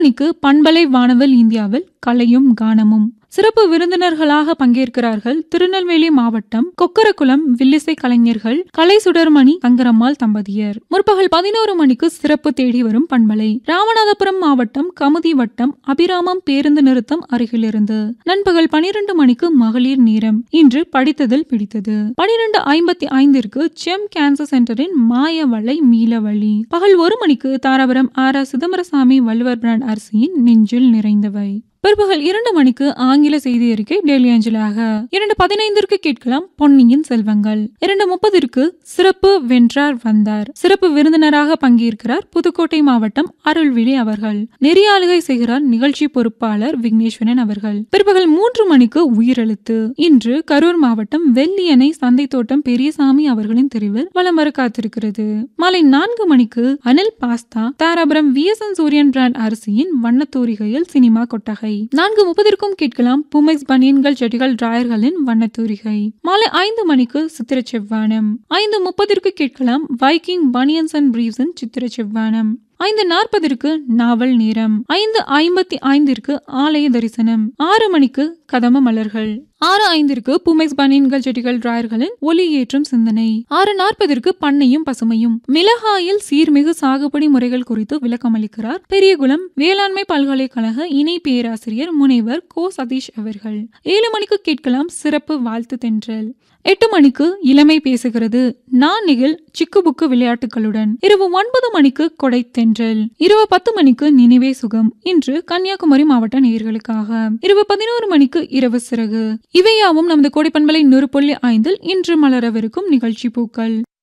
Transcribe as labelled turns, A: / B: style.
A: மணிக்கு பண்பலை வானவில் இந்தியாவில் கலையும் கானமும் சிறப்பு விருந்தினர்களாக பங்கேற்கிறார்கள் திருநெல்வேலி மாவட்டம் கொக்கரகுளம் வில்லிசை கலைஞர்கள் கலை சுடர்மணி சங்கரம்மாள் தம்பதியர். முற்பகல் 11 மணிக்கு சிறப்பு தேடி வரும் பண்பலை ராமநாதபுரம் மாவட்டம் கமுதி வட்டம் அபிராமம் பேருந்து நிறுத்தம் அருகிலிருந்து. நண்பகல் 12 மணிக்கு மகளிர் நேரம் இன்று படித்ததில் பிடித்தது. 12:55 செம் கேன்சர் சென்டரின் மாயவளை மீளவழி. பகல் 1 மணிக்கு தாராபுரம் ஆர் சிதம்பரசாமி வள்ளுவர் பிராண்ட் அரிசியின் நெஞ்சில் நிறைந்தவை. பிற்பகல் 2 மணிக்கு ஆங்கில செய்தி அறிக்கை டெய்லி அஞ்சலாக. 2:15 கேட்கலாம் பொன்னியின் செல்வங்கள். 2:30 சிறப்பு வென்றார் வந்தார். சிறப்பு விருந்தினராக பங்கேற்கிறார் புதுக்கோட்டை மாவட்டம் அருள்விழி அவர்கள். நெறியாளுகை செய்கிறார் நிகழ்ச்சி பொறுப்பாளர் விக்னேஸ்வரன் அவர்கள். பிற்பகல் 3 மணிக்கு உயிரெழுத்து. இன்று கரூர் மாவட்டம் வெள்ளியணை சந்தை தோட்டம் பெரியசாமி அவர்களின் தெருவில் வலம் வர காத்திருக்கிறது. மாலை 4 மணிக்கு அனில் பாஸ்தா தாராபுரம் VSN சூரியன் பிராண்ட் அரிசியின் வண்ணத்தூரிகையில் சினிமா கொட்டகை. 4:30 கேட்கலாம் புமெக்ஸ் பனியன்கள் ஜட்டிகள் டிராயர்களின் வண்ணத்தூரிகை. மாலை 5 மணிக்கு சித்திர செவ்வானம். 5:30 கேட்கலாம் வைக்கிங் பனியன்ஸ் அண்ட் பிரீவ்ஸின் சித்திர செவ்வானம். 5:40 நாவல் நேரம். 5:55 ஆலய தரிசனம். 6 மணிக்கு கதம்ப மலர்கள். 6:05 புமெக்ஸ் பனியன்கள் ஜட்டிகள் டிராயர்களின் ஒலி ஏற்றும் சிந்தனை. 6:40 பண்ணையும் பசுமையும் மிளகாயில் சீர்மிகு சாகுபடி முறைகள் குறித்து விளக்கமளிக்கிறார் பெரியகுளம் வேளாண்மை பல்கலைக்கழக இணை பேராசிரியர் முனைவர் கோ சதீஷ் அவர்கள். 7 மணிக்கு கேட்கலாம் சிறப்பு வாழ்த்து தென்றல். 8 மணிக்கு இளமை பேசுகிறது நான் நிகழ் சிக்குபுக்கு விளையாட்டுகளுடன். இரவு 9 மணிக்கு கொடை தென்றல். இரவு 10 மணிக்கு நினைவே சுகம் இன்று கன்னியாகுமரி மாவட்ட நேயர்களுக்காக. இரவு 11 மணிக்கு இரவு சிறகு. இவையாவும் நமது கோடைப்பண்பலை 100.5 இன்று மலரவிருக்கும் நிகழ்ச்சி பூக்கள்.